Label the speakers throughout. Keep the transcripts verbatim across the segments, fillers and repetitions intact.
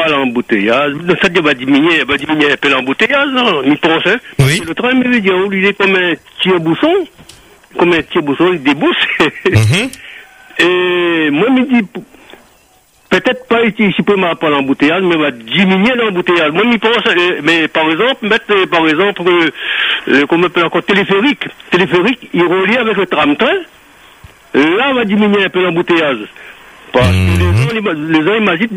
Speaker 1: pas l'embouteillage. Ça va diminuer, va diminuer un peu l'embouteillage, non? Il pense, hein?
Speaker 2: Oui.
Speaker 1: Le train méridien, il est comme un tire-bousson, comme un tire-bousson, il débousse. Mm-hmm. Et moi, je me dis, peut-être pas ici, ici pour pas l'embouteillage, mais va diminuer l'embouteillage. Moi, je pense, euh, mais par exemple, mettre, euh, par exemple, euh, euh, comme on appelle encore, téléphérique. Téléphérique, il relie avec le tram-train. Là, on va diminuer un peu l'embouteillage. Parce mmh. que les gens, les gens imaginent,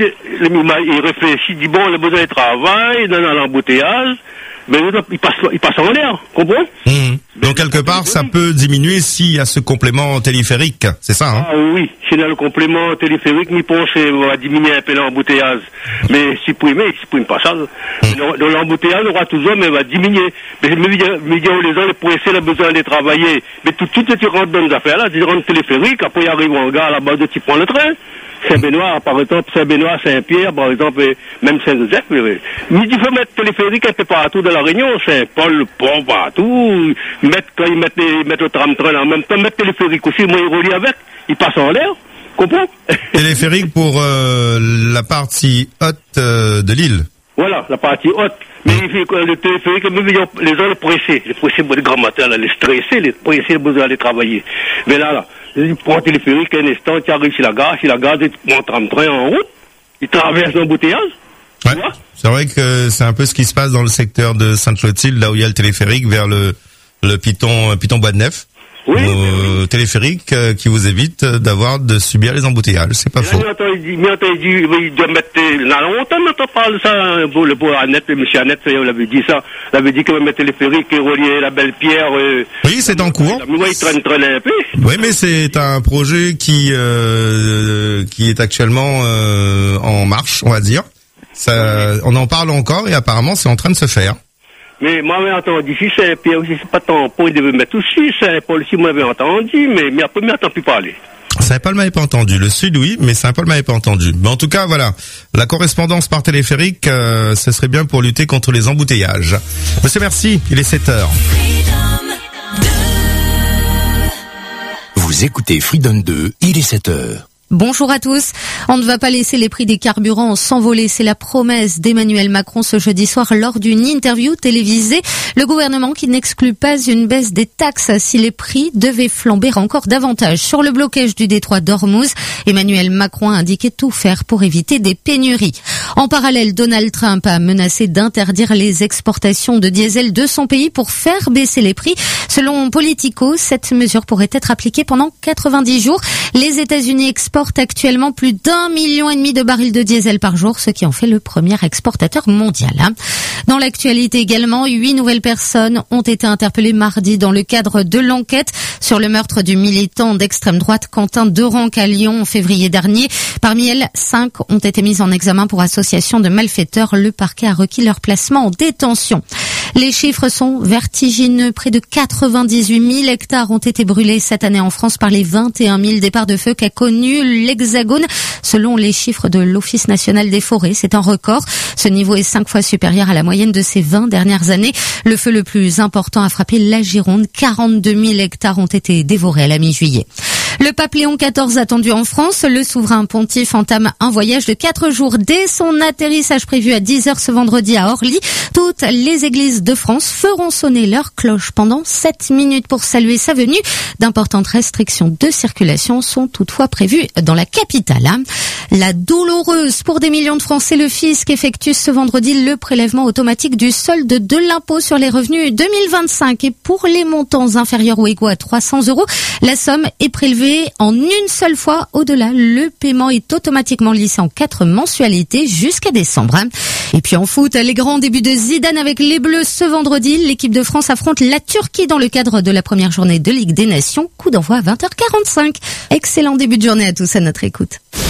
Speaker 1: ils réfléchissent, ils disent, bon, on a besoin de travail, dans l'embouteillage, mais ils passent, ils passent en l'air, comprends?
Speaker 2: Mmh. Donc, quelque part, ça peut diminuer s'il y a ce complément téléphérique, c'est ça, hein?
Speaker 1: Ah oui, s'il y a le complément téléphérique, je pense qu'on va diminuer un peu l'embouteillage. Mais supprimer, il ne supprime pas ça. Mmh. Dans l'embouteillage, on aura toujours, mais on va diminuer. Mais je me dis, les gens, les pressés, ont besoin de travailler. Mais tout de suite, tu rentres dans les affaires-là, tu rentres téléphérique, après, il arrive en gare, là-bas, tu prends le train. Saint-Benoît, par exemple, Saint-Benoît, Saint-Pierre, par exemple, même Saint-Joseph. Mais il faut mettre téléphérique un peu partout dans la Réunion, Saint-Paul, le pont, partout. Mettre, quand ils mettent, ils mettent le tram-train en même temps, mettre téléphérique aussi, moi, ils relient avec, ils passent en l'air, comprends?
Speaker 2: Téléphérique pour euh, la partie haute euh, de l'île.
Speaker 1: Voilà, la partie haute. Mais le téléphérique, les gens, les pressés, les pressés, les grands matins, les stressés, les pressés, les besoin d'aller travailler. Mais là, là, tu prends le téléphérique, un instant, tu arrives sur la gare, sur la gare, tu prends un tram-train en route, il traverse l'embouteillage.
Speaker 2: Ouais. C'est vrai que c'est un peu ce qui se passe dans le secteur de Sainte-Clotilde, là où il y a le téléphérique, vers le, le Piton, Piton Bois de Nef. Oui. Au téléphérique euh, qui vous évite d'avoir de subir les embouteillages, c'est pas mais faux.
Speaker 1: Mais attends, il dit, il doit mettre, là, longtemps, on parle ça, pour le pour Annette, le monsieur Annette, on l'avait dit ça, on avait dit qu'il va mettre téléphérique et relier la belle pierre. Euh,
Speaker 2: oui, c'est en cours.
Speaker 1: Mais moi, il traîne, traîne un peu.
Speaker 2: Oui, mais c'est un projet qui, euh, qui est actuellement, euh, en marche, on va dire. Ça, on en parle encore et apparemment, c'est en train de se faire.
Speaker 1: Mais moi, j'avais entendu, si c'est Pierre aussi, c'est pas tant pour, il devait mettre aussi, c'est Paul aussi, moi, j'avais entendu, mais, mais après, mais attends plus parler.
Speaker 2: Saint-Paul m'avait pas entendu. Le Sud, oui, mais Saint-Paul m'avait pas entendu. Mais en tout cas, voilà. La correspondance par téléphérique, euh, ce serait bien pour lutter contre les embouteillages. Monsieur, merci. Il est sept heures.
Speaker 3: Vous écoutez Freedom deux, il est sept heures.
Speaker 4: Bonjour à tous. On ne va pas laisser les prix des carburants s'envoler. C'est la promesse d'Emmanuel Macron ce jeudi soir lors d'une interview télévisée. Le gouvernement qui n'exclut pas une baisse des taxes si les prix devaient flamber encore davantage. Sur le blocage du détroit d'Ormuz, Emmanuel Macron a indiqué tout faire pour éviter des pénuries. En parallèle, Donald Trump a menacé d'interdire les exportations de diesel de son pays pour faire baisser les prix. Selon Politico, cette mesure pourrait être appliquée pendant quatre-vingt-dix jours. Les États-Unis exportent actuellement plus d'un million et demi de barils de diesel par jour, ce qui en fait le premier exportateur mondial. Dans l'actualité également, huit nouvelles personnes ont été interpellées mardi dans le cadre de l'enquête sur le meurtre du militant d'extrême droite Quentin Derenc à Lyon en février dernier. Parmi elles, cinq ont été mises en examen pour association de malfaiteurs. Le parquet a requis leur placement en détention. Les chiffres sont vertigineux. Près de quatre-vingt-dix-huit mille hectares ont été brûlés cette année en France par les vingt et un mille départs de feu qu'a connu l'Hexagone. Selon les chiffres de l'Office national des forêts, c'est un record. Ce niveau est cinq fois supérieur à la moyenne de ces vingt dernières années. Le feu le plus important a frappé la Gironde. quarante-deux mille hectares ont été dévorés à la mi-juillet. Le pape Léon quatorze attendu en France. Le souverain pontife entame un voyage de quatre jours dès son atterrissage prévu à dix heures ce vendredi à Orly. Toutes les églises de France feront sonner leur cloche pendant sept minutes pour saluer sa venue. D'importantes restrictions de circulation sont toutefois prévues dans la capitale. La douloureuse pour des millions de Français, le fisc effectue ce vendredi le prélèvement automatique du solde de l'impôt sur les revenus deux mille vingt-cinq. Et pour les montants inférieurs ou égaux à trois cents euros, la somme est prélevée en une seule fois. Au-delà, le paiement est automatiquement lissé en quatre mensualités jusqu'à décembre. Et puis en foot, les grands débuts de Zidane avec les Bleus ce vendredi. L'équipe de France affronte la Turquie dans le cadre de la première journée de Ligue des Nations. Coup d'envoi à vingt heures quarante-cinq. Excellent début de journée à tous à notre écoute.